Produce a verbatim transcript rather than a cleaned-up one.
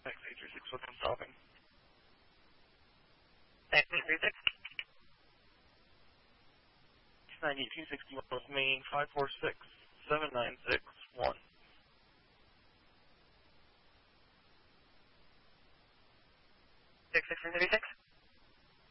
X eight three six, what's stopping? X eight three six. ninety-two sixty-one with Maine, five four six, seven nine six one. six six three six.